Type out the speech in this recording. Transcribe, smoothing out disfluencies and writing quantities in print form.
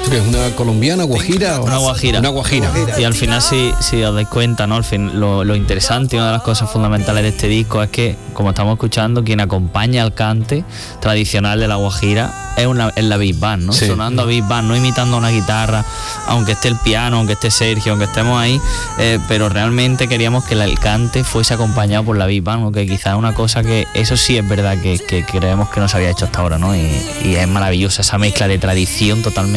¿Esto qué es? ¿Una colombiana, guajira? Una guajira. Una guajira. Y al final, si os dais cuenta, ¿no? Al fin, lo interesante y una de las cosas fundamentales de este disco es que, como estamos escuchando, quien acompaña al cante tradicional de la guajira es la big band, ¿no? Sí. Sonando a big band, no imitando una guitarra, aunque esté el piano, aunque esté Sergio, aunque estemos ahí, pero realmente queríamos que el cante fuese acompañado por la big band, ¿no? Que quizás es una cosa que, eso sí es verdad que creemos que no se había hecho hasta ahora, ¿no? Y es maravillosa esa mezcla de tradición totalmente